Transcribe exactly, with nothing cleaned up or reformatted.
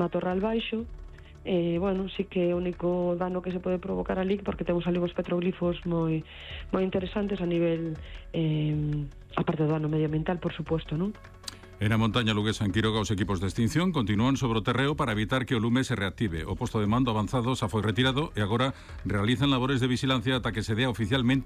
matorral baixo. E, bueno, sí que é o único dano que se pode provocar ali, porque temos ali uns petroglifos moi moi interesantes a nivel, eh, aparte do dano medioambiental, por suposto, non? En a montaña luguesa en Quiroga, os equipos de extinción continúan sobre o terreo para evitar que o lume se reactive. O posto de mando avanzado xa foi retirado e agora realizan labores de vigilancia ata que se dea oficialmente